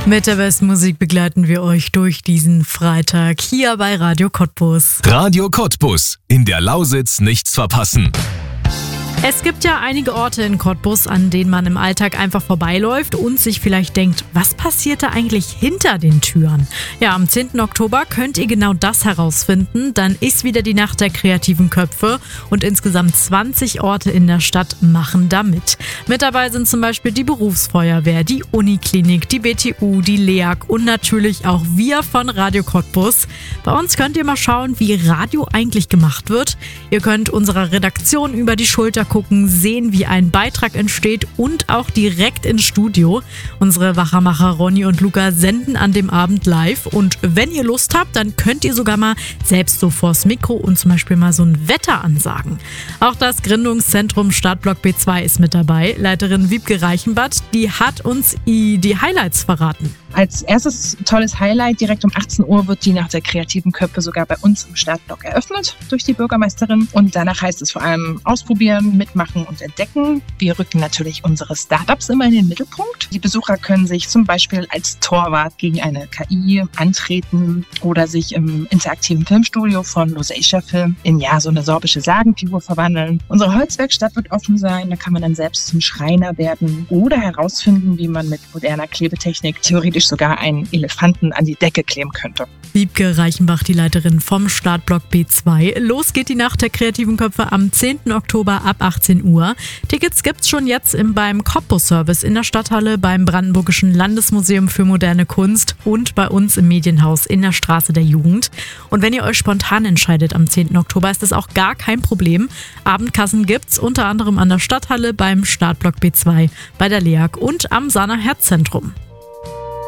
Mit der besten Musik begleiten wir euch durch diesen Freitag hier bei Radio Cottbus. Radio Cottbus. In der Lausitz nichts verpassen. Es gibt ja einige Orte in Cottbus, an denen man im Alltag einfach vorbeiläuft und sich vielleicht denkt, was passiert da eigentlich hinter den Türen? Ja, am 10. Oktober könnt ihr genau das herausfinden. Dann ist wieder die Nacht der kreativen Köpfe und insgesamt 20 Orte in der Stadt machen da mit. Mit dabei sind zum Beispiel die Berufsfeuerwehr, die Uniklinik, die BTU, die LEAG und natürlich auch wir von Radio Cottbus. Bei uns könnt ihr mal schauen, wie Radio eigentlich gemacht wird. Ihr könnt unserer Redaktion über die Schulter gucken, sehen, wie ein Beitrag entsteht und auch direkt ins Studio. Unsere Wachermacher Ronny und Luca senden an dem Abend live und wenn ihr Lust habt, dann könnt ihr sogar mal selbst so vors Mikro und zum Beispiel mal so ein Wetter ansagen. Auch das Gründungszentrum Startblock B2 ist mit dabei. Leiterin Wiebke Reichenbach, die hat uns die Highlights verraten. Als erstes tolles Highlight, direkt um 18 Uhr wird die Nacht der kreativen Köpfe sogar bei uns im Startblock eröffnet durch die Bürgermeisterin. Und danach heißt es vor allem ausprobieren, mitmachen und entdecken. Wir rücken natürlich unsere Startups immer in den Mittelpunkt. Die Besucher können sich zum Beispiel als Torwart gegen eine KI antreten oder sich im interaktiven Filmstudio von Lusatia Film in so eine sorbische Sagenfigur verwandeln. Unsere Holzwerkstatt wird offen sein, da kann man dann selbst zum Schreiner werden oder herausfinden, wie man mit moderner Klebetechnik theoretisch sogar einen Elefanten an die Decke kleben könnte. Wiebke Reichenbach, die Leiterin vom Startblock B2. Los geht die Nacht der kreativen Köpfe am 10. Oktober ab 18 Uhr. Tickets gibt's schon jetzt beim Cottbus-Service in der Stadthalle, beim Brandenburgischen Landesmuseum für moderne Kunst und bei uns im Medienhaus in der Straße der Jugend. Und wenn ihr euch spontan entscheidet am 10. Oktober, ist das auch gar kein Problem. Abendkassen gibt's unter anderem an der Stadthalle, beim Startblock B2, bei der LEAG und am Sana Herzzentrum.